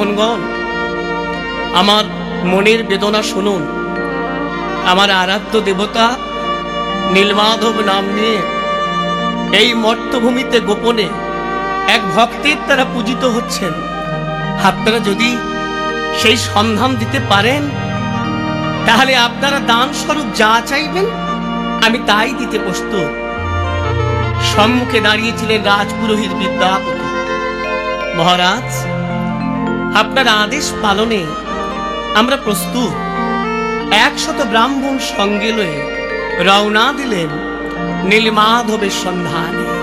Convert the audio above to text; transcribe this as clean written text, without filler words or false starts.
ব্রাহ্মণগণ, আমার মনের বেদনা শুনুন। আমার আরাধ্য দেবতা নীলমাধব নাম নিয়ে এই মর্তভূমিতে গোপনে এক ভক্তের দ্বারা পূজিত হচ্ছেন। আপনারা যদি সেই সন্ধান দিতে পারেন, তাহলে আপনারা দান স্বরূপ যা চাইবেন আমি তাই দিতে প্রস্তুত। সম্মুখে দাঁড়িয়েছিলেন রাজপুরোহিত বিদ্যাপতি। মহারাজ, আপনার আদেশ পালনে আমরা প্রস্তুত। 100 ব্রাহ্মণ সঙ্গে লয়ে রওনা দিলেন নীলমাধবের সন্ধানে।